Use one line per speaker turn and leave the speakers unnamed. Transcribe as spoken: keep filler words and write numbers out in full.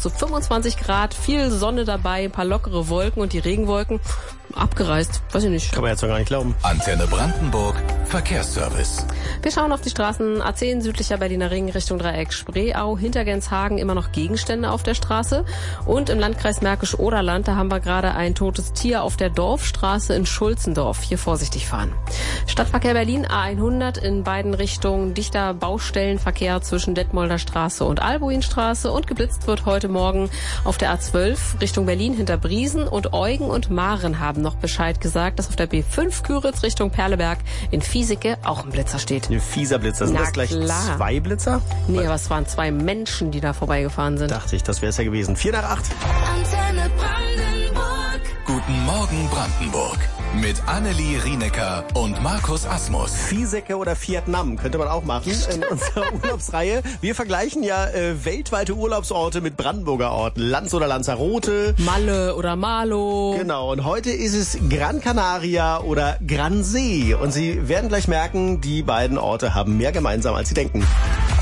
zu fünfundzwanzig Grad, viel Sonne dabei, ein paar lockere Wolken und die Regenwolken abgereist. Weiß ich nicht.
Kann man jetzt noch gar nicht glauben.
Antenne Brandenburg, Verkehrsservice.
Wir schauen auf die Straßen A zehn südlicher Berliner Ring Richtung Dreieck Spreeau, hinter Genshagen immer noch Gegenstände auf der Straße. Und im Landkreis Märkisch-Oderland, da haben wir gerade ein totes Tier auf der Dorfstraße in Schulzendorf. Hier vorsichtig fahren. Stadtverkehr Berlin A hundert in beiden Richtungen, dichter Baustellenverkehr zwischen Detmolder Straße und Albuinstraße und geblitzt wird heute Morgen auf der A zwölf Richtung Berlin hinter Briesen und Eugen und Maren haben noch Bescheid gesagt, dass auf der B fünf Küritz Richtung Perleberg in Fiesecke auch ein Blitzer steht.
Ein fieser Blitzer. Sind
Na
das gleich
klar.
zwei Blitzer?
Nee, aber es waren zwei Menschen, die da vorbeigefahren sind.
Dachte ich, das wäre es ja gewesen. Vier nach acht.
Antenne Brandenburg.
Guten Morgen Brandenburg. Mit Annelie Rienecker und Markus Asmus.
Fiesecke oder Vietnam könnte man auch machen in unserer Urlaubsreihe. Wir vergleichen ja äh, weltweite Urlaubsorte mit Brandenburger Orten. Lanz oder Lanzarote.
Malle oder Malo.
Genau, und heute ist es Gran Canaria oder Gransee. Und Sie werden gleich merken, die beiden Orte haben mehr gemeinsam, als Sie denken.